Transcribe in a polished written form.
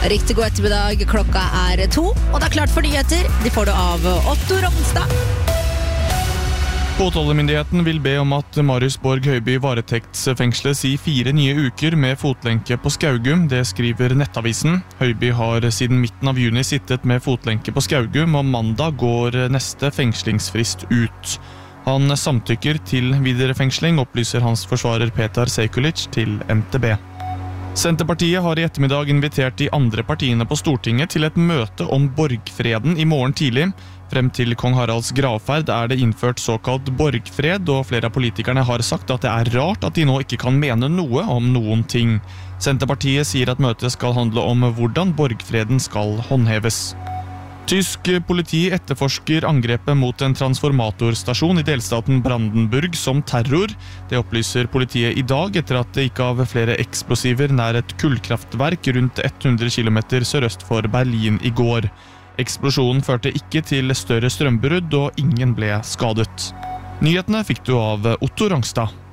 Riktig god ettermiddag, klokka 2, og det klart for nyheter. De får det av Otto Rongstad. Påtalemyndigheten vil be om at Marius Borg Høiby varetektsfengsles i 4 nye uker med fotlenke på Skaugum, det skriver Nettavisen. Høiby har siden midten av juni sittet med fotlenke på Skaugum, og mandag går neste fengslingsfrist ut. Han samtykker til viderefengsling, opplyser hans forsvarer Petar Sekulic til NTB. Senterpartiet har i ettermiddag invitert de andre partiene på Stortinget til et møte om borgfreden i morgen tidlig. Frem til kong Haralds gravferd det innført såkalt borgfred, og flere av politikerne har sagt at det rart at de nå ikke kan mene noe om noen ting. Senterpartiet sier at møtet skal handle om hvordan borgfreden skal håndheves. Tysk politi etterforsker angrepet mot en transformatorstasjon i delstaten Brandenburg som terror. Det opplyser politiet i dag etter at det gikk av flere eksplosiver nær et kullkraftverk rundt 100 km sørøst for Berlin i går. Eksplosjonen førte ikke til større strømbrudd, og ingen ble skadet. Nyhetene fikk du av Otto Rongstad.